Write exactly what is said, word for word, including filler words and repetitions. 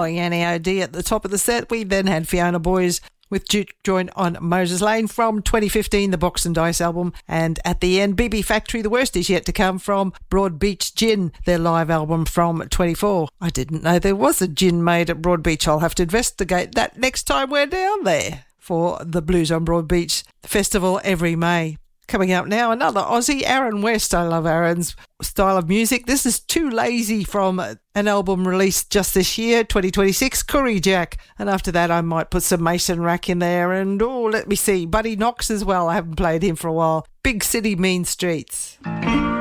Following Annie O'D at the top of the set, we then had Fiona Boys with Duke Joint on Moses Lane from twenty fifteen, the Box and Dice album. And at the end, B B Factory, The Worst Is Yet to Come from Broad Beach Gin, their live album from twenty-four. I didn't know there was a gin made at Broad Beach. I'll have to investigate that next time we're down there for the Blues on Broad Beach Festival every May. Coming up now, another Aussie, Aaron West. I love Aaron's style of music. This is Too Lazy from an album released just this year, twenty twenty-six, Curry Jack. And after that, I might put some Mason Rack in there. And, oh, let me see, Buddy Knox as well. I haven't played him for a while. Big City, Mean Streets.